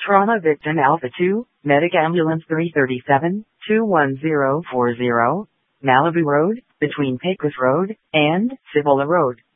Trauma Victim Alpha 2, Medic Ambulance 337, 21040, Malibu Road, between Pecos Road and Cibola Road.